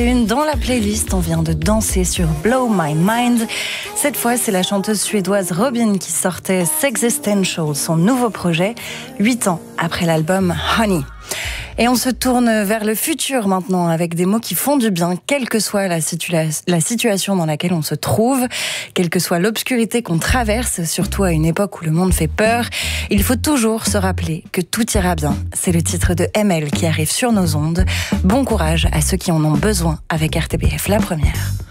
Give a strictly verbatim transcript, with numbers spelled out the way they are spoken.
Une dans la playlist, on vient de danser sur Blow My Mind. Cette fois, c'est la chanteuse suédoise Robyn qui sortait Sexistential, son nouveau projet, huit ans après l'album Honey. Et on se tourne vers le futur maintenant avec des mots qui font du bien, quelle que soit la, situa- la situation dans laquelle on se trouve, quelle que soit l'obscurité qu'on traverse, surtout à une époque où le monde fait peur. Il faut toujours se rappeler que tout ira bien. C'est le titre de M L qui arrive sur nos ondes. Bon courage à ceux qui en ont besoin avec R T B F, la première.